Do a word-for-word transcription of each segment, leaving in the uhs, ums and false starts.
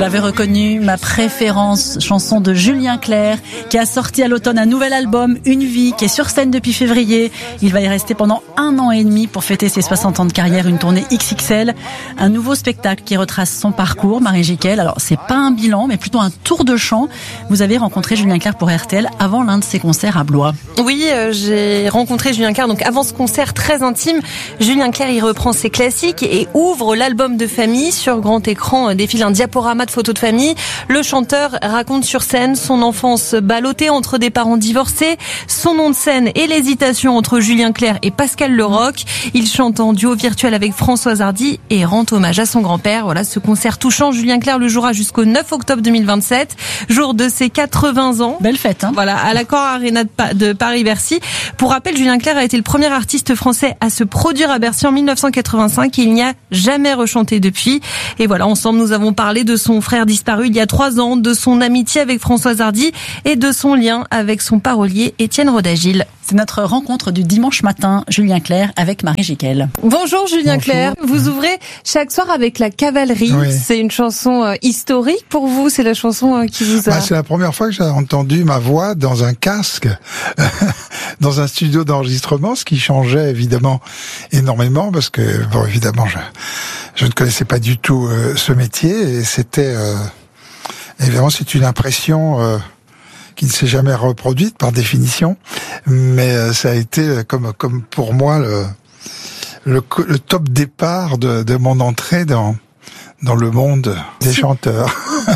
l'avez reconnu, ma préférence, chanson de Julien Clerc, qui a sorti à l'automne un nouvel album, Une vie, qui est sur scène depuis février. Il va y rester pendant un an et demi pour fêter ses soixante ans de carrière, une tournée X X L. Un nouveau spectacle qui retrace son parcours, Marie Jiquel. Alors, c'est pas un bilan, mais plutôt un tour de chant. Vous avez rencontré Julien Clerc pour R T L avant l'un de ses concerts à Blois. Oui, euh, j'ai rencontré Julien Clerc, donc avant ce concert très intime. Julien Clerc, il reprend ses classiques et ouvre l'album de famille. Sur grand écran, défile un diaporama de photos de famille. Le chanteur raconte sur scène son enfance ballottée entre des parents divorcés, son nom de scène et l'hésitation entre Julien Clerc et Pascal Leroc. Il chante en duo virtuel avec Françoise Hardy et rend hommage à son grand-père. Voilà, ce concert touchant, Julien Clerc le jouera jusqu'au neuf octobre deux mille vingt-sept, jour de ses quatre-vingts ans. Belle fête, hein. Voilà, à l'Accor Arena de, pa- de Paris-Bercy. Pour rappel, Julien Clerc a été le premier artiste français à se produire à Bercy en mille neuf cent quatre-vingt-cinq et il n'y a jamais rechanté depuis. Et voilà, ensemble, nous avons parlé de son frère disparu il y a trois ans, de son amitié avec Françoise Hardy et de son lien avec son parolier Étienne Rodagil. C'est notre rencontre du dimanche matin, Julien Clerc avec Marie Jiquel. Bonjour Julien Bonjour. Clerc, vous ouvrez chaque soir avec La Cavalerie. Oui. C'est une chanson euh, historique pour vous, c'est la chanson euh, qui vous a... Bah, c'est la première fois que j'ai entendu ma voix dans un casque, dans un studio d'enregistrement, ce qui changeait évidemment énormément parce que, bon, évidemment, je, je ne connaissais pas du tout euh, ce métier et c'était, euh, évidemment, c'est une impression euh, qui ne s'est jamais reproduite par définition, mais euh, ça a été comme, comme pour moi le, le, le top départ de, de mon entrée dans dans le monde des chanteurs.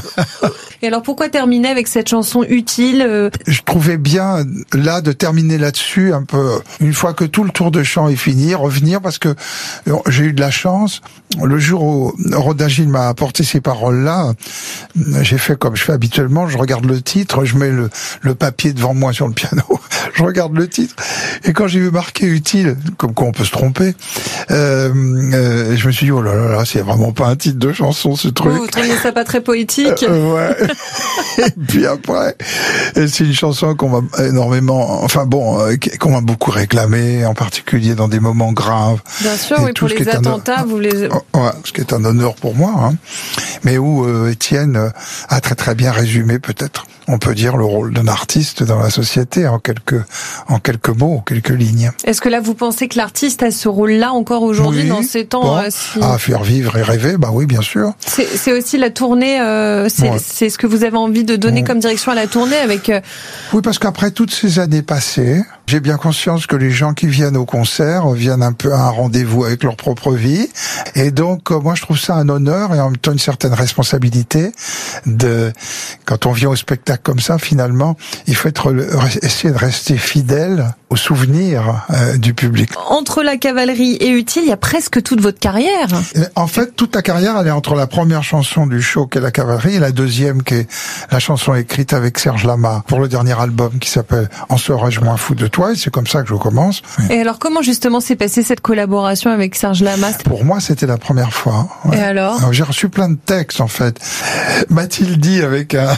Et alors pourquoi terminer avec cette chanson utile euh... Je trouvais bien là de terminer là-dessus un peu, une fois que tout le tour de chant est fini, revenir parce que j'ai eu de la chance. Le jour où Rodagil m'a apporté ces paroles-là, j'ai fait comme je fais habituellement, je regarde le titre, je mets le, le papier devant moi sur le piano, je regarde le titre, et quand j'ai vu marqué utile, comme quoi on peut se tromper, euh, euh, je me suis dit, oh là là là, c'est vraiment pas un titre de chanson ce truc. Oh, vous trouviez ça pas très poétique? euh, Ouais. Et puis après, c'est une chanson qu'on m'a énormément, enfin bon, qu'on m'a beaucoup réclamée, en particulier dans des moments graves. Bien sûr, et oui, pour les attentats, un, vous les... Ouais, ce qui est un honneur pour moi, hein. Mais où euh, Étienne a très très bien résumé, peut-être, on peut dire, le rôle d'un artiste dans la société en quelques en quelques mots, quelques lignes. Est-ce que là, vous pensez que l'artiste a ce rôle-là encore aujourd'hui, oui, dans ces temps bon, euh, si... à faire vivre et rêver, bah oui, bien sûr. C'est, c'est aussi la tournée, euh, c'est, ouais. c'est ce que vous avez envie de donner ouais. comme direction à la tournée avec... Euh... Oui, parce qu'après toutes ces années passées, j'ai bien conscience que les gens qui viennent au concert viennent un peu à un rendez-vous avec leur propre vie. Et donc, euh, moi, je trouve ça un honneur et en même temps une certaine responsabilité de, quand on vient au spectacle comme ça, finalement, il faut être, essayer de rester fidèle aux souvenirs euh, du public. Entre La Cavalerie et Utile, il y a presque toute votre carrière. En fait, toute la carrière, elle est entre la première chanson du show qui est La Cavalerie et la deuxième qui est la chanson écrite avec Serge Lama pour le dernier album qui s'appelle En serais-je moins fou de toi, et c'est comme ça que je commence. Et alors, comment justement s'est passée cette collaboration avec Serge Lama? Pour moi, c'était la première fois. Ouais. Et alors, alors j'ai reçu plein de textes, en fait. Mathilde dit avec un...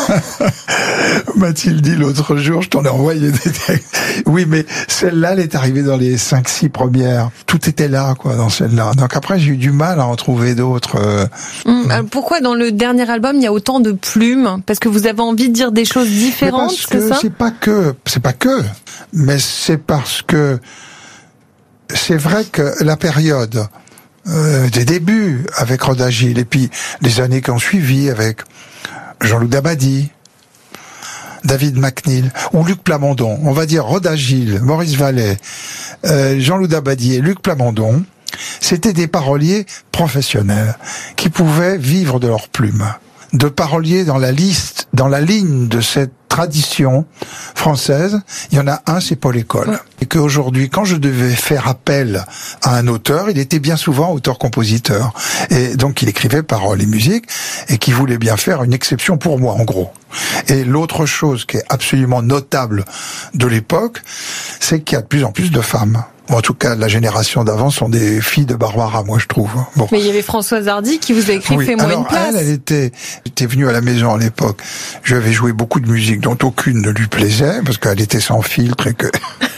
Mathilde dit l'autre jour, je t'en ai envoyé des textes. Oui, mais celle-là, elle est arrivée dans les cinq six premières. Tout était là, quoi, dans celle-là. Donc après, j'ai eu du mal à en trouver d'autres. Euh... Mmh. Pourquoi dans le dernier album, il y a autant de plumes? Parce que vous avez envie de dire des choses différentes, c'est ça? C'est pas que, c'est pas que, mais c'est parce que c'est vrai que la période euh, des débuts avec Rodagil et puis les années qui ont suivi avec Jean-Loup Dabadi, David McNeil ou Luc Plamondon, on va dire Rodagil, Maurice Vallet, euh, Jean-Loup Dabadi et Luc Plamondon, c'était des paroliers professionnels qui pouvaient vivre de leur plume. De paroliers dans la liste, dans la ligne de cette tradition française, il y en a un, c'est Paul École. Ouais. Et qu'aujourd'hui, quand je devais faire appel à un auteur, il était bien souvent auteur-compositeur. Et donc, il écrivait paroles et musique, et qui voulait bien faire une exception pour moi, en gros. Et l'autre chose qui est absolument notable de l'époque, c'est qu'il y a de plus en plus de femmes. En tout cas, la génération d'avant sont des filles de Barbara, moi je trouve. Bon. Mais il y avait Françoise Hardy qui vous a écrit oui. Fais-moi Alors, une place. Elle, elle était, était venue à la maison à l'époque. Je lui avais joué beaucoup de musique dont aucune ne lui plaisait, parce qu'elle était sans filtre et que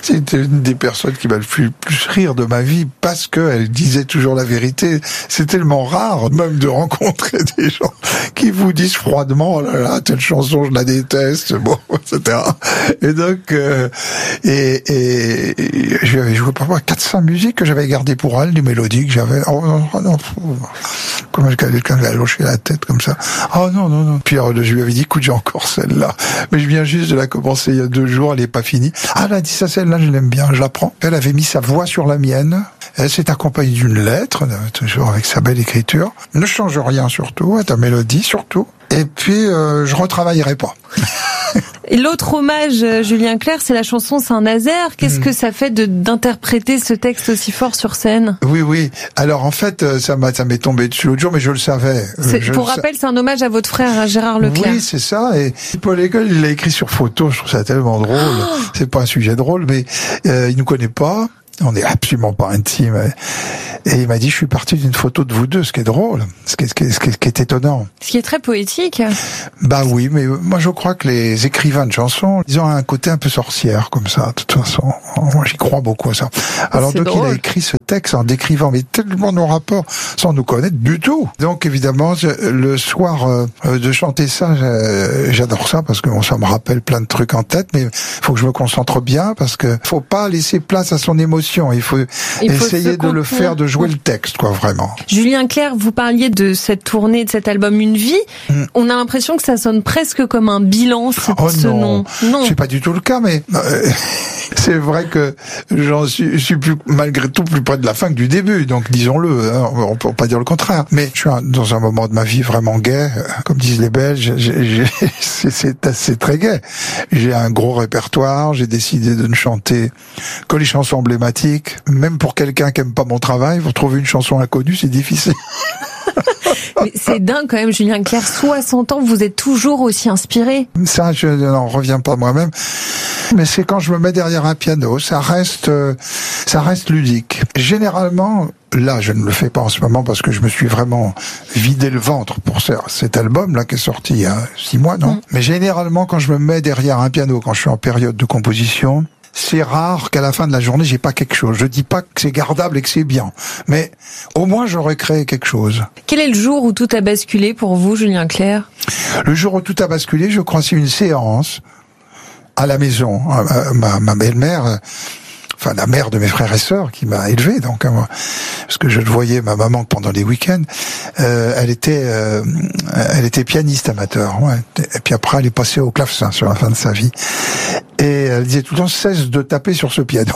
C'était une des personnes qui m'a le plus, plus rire de ma vie parce qu'elle disait toujours la vérité. C'est tellement rare, même de rencontrer des gens qui vous disent froidement, oh là là, telle chanson, je la déteste, bon, et cetera. Et donc, euh, et, et, et je lui avais joué parfois quatre cinq musiques que j'avais gardées pour elle, des mélodies que j'avais, oh non, oh non, comme quelqu'un lui a lâché la tête comme ça. Oh non, non, non. Puis alors, je lui avais dit, écoute, j'ai encore celle-là. Mais je viens juste de la commencer il y a deux jours, elle est pas finie. Ah, elle a dit ça, celle-là, je l'aime bien, je la prends. Elle avait mis sa voix sur la mienne. Elle s'est accompagnée d'une lettre, toujours avec sa belle écriture. Ne change rien surtout, à ta mélodie surtout. Et puis, euh, je retravaillerai pas. Et l'autre hommage, Julien Clerc, c'est la chanson Saint-Nazaire. Qu'est-ce mmh. que ça fait de d'interpréter ce texte aussi fort sur scène? Oui, oui. Alors en fait, ça m'a ça m'est tombé dessus l'autre jour, mais je le savais. Je pour le rappel, sa... c'est un hommage à votre frère Gérard Leclerc. Oui, c'est ça. Et Paul École, il l'a écrit sur photo. Je trouve ça tellement drôle. Oh c'est pas un sujet drôle, mais euh, il nous connaît pas. On n'est absolument pas intime. Et il m'a dit, je suis parti d'une photo de vous deux, ce qui est drôle, ce qui est, ce qui est, ce qui est, ce qui est étonnant. Ce qui est très poétique. Bah oui, mais moi je crois que les écrivains de chansons, ils ont un côté un peu sorcière, comme ça, de toute façon. Moi j'y crois beaucoup à ça. Alors donc drôle. Il a écrit ce texte en décrivant, mais tellement nos rapports, sans nous connaître du tout. Donc évidemment, le soir euh, de chanter ça, j'adore ça, parce que bon, ça me rappelle plein de trucs en tête, mais faut que je me concentre bien, parce que faut pas laisser place à son émotion. Il faut, il faut essayer de le faire, de jouer le texte, quoi, vraiment. Julien Clerc, vous parliez de cette tournée, de cet album Une vie. Mm. On a l'impression que ça sonne presque comme un bilan, ce, oh ce non. nom. Non, c'est pas du tout le cas, mais euh, c'est vrai que j'en suis, je suis plus, malgré tout plus près de la fin que du début, donc disons-le, hein, on peut pas dire le contraire. Mais je suis dans un moment de ma vie vraiment gai, comme disent les Belges, j'ai, j'ai, c'est, c'est, c'est très gai. J'ai un gros répertoire, j'ai décidé de ne chanter que les chansons emblématiques, même pour quelqu'un qui aime pas mon travail, vous trouvez une chanson inconnue, c'est difficile. Mais c'est dingue quand même, Julien Clerc, soixante ans, vous êtes toujours aussi inspiré. Ça, je n'en reviens pas moi-même. Mais c'est quand je me mets derrière un piano, ça reste, euh, ça reste ludique. Généralement, là, je ne le fais pas en ce moment parce que je me suis vraiment vidé le ventre pour cet album-là qui est sorti il y a six mois, non? Mm. Mais généralement, quand je me mets derrière un piano, quand je suis en période de composition, c'est rare qu'à la fin de la journée, j'ai pas quelque chose. Je dis pas que c'est gardable et que c'est bien, mais au moins j'aurais créé quelque chose. Quel est le jour où tout a basculé pour vous, Julien Clerc? Le jour où tout a basculé, je crois, c'est une séance à la maison. Ma, ma belle-mère, enfin la mère de mes frères et sœurs, qui m'a élevé, donc hein, parce que je le voyais, ma maman, pendant les week-ends, euh, elle était, euh, elle était pianiste amateur. Ouais. Et puis après, elle est passée au clavecin sur la fin de sa vie. Et elle disait tout le temps, cesse de taper sur ce piano.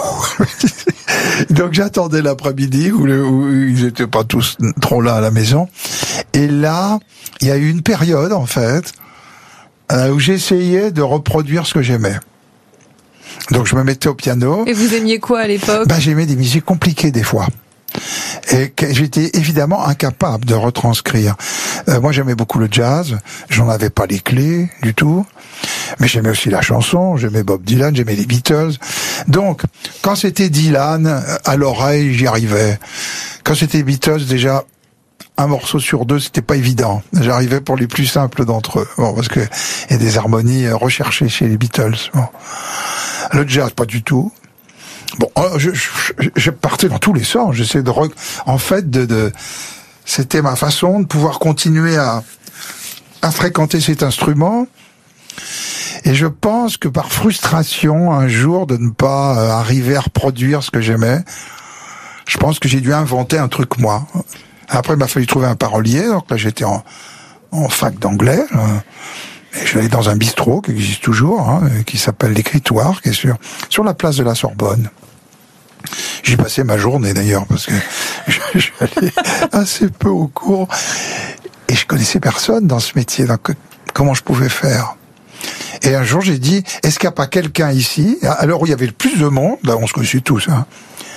Donc j'attendais l'après-midi où, le, où ils étaient pas tous trop là à la maison. Et là, il y a eu une période, en fait, euh, où j'essayais de reproduire ce que j'aimais. Donc je me mettais au piano. Et vous aimiez quoi à l'époque? Ben, j'aimais des musiques compliquées des fois. Et que j'étais évidemment incapable de retranscrire. Euh, moi j'aimais beaucoup le jazz, j'en avais pas les clés du tout, mais j'aimais aussi la chanson, j'aimais Bob Dylan, j'aimais les Beatles. Donc quand c'était Dylan, à l'oreille j'y arrivais. Quand c'était Beatles, déjà un morceau sur deux, c'était pas évident. J'arrivais pour les plus simples d'entre eux. Bon, parce que il y a des harmonies recherchées chez les Beatles. Bon. Le jazz, pas du tout. Bon, je, je, je partais dans tous les sens. J'essayais de, re... en fait, de, de, c'était ma façon de pouvoir continuer à, à fréquenter cet instrument. Et je pense que par frustration, un jour, de ne pas arriver à reproduire ce que j'aimais, je pense que j'ai dû inventer un truc moi. Après, il m'a fallu trouver un parolier. Donc là, j'étais en, en fac d'anglais. Et je suis allé dans un bistrot qui existe toujours, hein, qui s'appelle l'Écritoire, qui est sur, sur la place de la Sorbonne. J'y passais ma journée d'ailleurs, parce que je, je suis allé assez peu au cours. Et je connaissais personne dans ce métier. Donc, comment je pouvais faire? Et un jour, j'ai dit, est-ce qu'il n'y a pas quelqu'un ici, à l'heure où il y avait le plus de monde, là, on se connaissait tous, hein,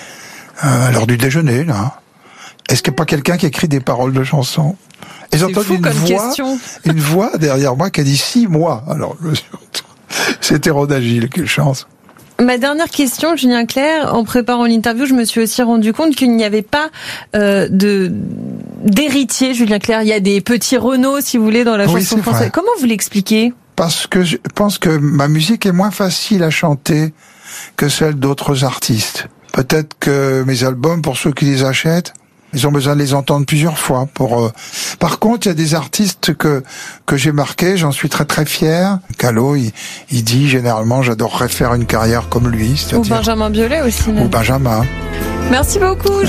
à l'heure du déjeuner, là, est-ce qu'il n'y a pas quelqu'un qui écrit des paroles de chansons? Et j'entends une voix, une voix derrière moi qui a dit six mois. Alors, c'était Rhode Agile, quelle chance. Ma dernière question, Julien Clerc, en préparant l'interview, je me suis aussi rendu compte qu'il n'y avait pas euh, de d'héritier, Julien Clerc. Il y a des petits Renaud, si vous voulez, dans la oui, chanson française. Comment vous l'expliquez? Parce que je pense que ma musique est moins facile à chanter que celle d'autres artistes. Peut-être que mes albums, pour ceux qui les achètent, ils ont besoin de les entendre plusieurs fois. Pour. Euh... Par contre, il y a des artistes que que j'ai marqués, j'en suis très très fier. Callot, il, il dit généralement, j'adorerais faire une carrière comme lui. Ou Benjamin Biolay aussi. Même. Ou Benjamin. Merci beaucoup.